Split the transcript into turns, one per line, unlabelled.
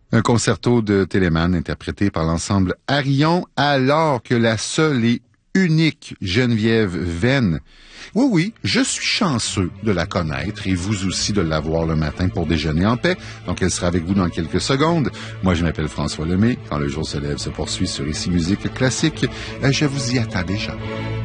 Un concerto de Telemann interprété par l'ensemble Arion, alors que la seule et unique Geneviève Venn. Oui, je suis chanceux de la connaître et vous aussi de la voir le matin pour déjeuner en paix. Donc, elle sera avec vous dans quelques secondes. Moi, je m'appelle François Lemay. Quand le jour se lève se poursuit sur Ici Musique Classique. Je vous y attends déjà.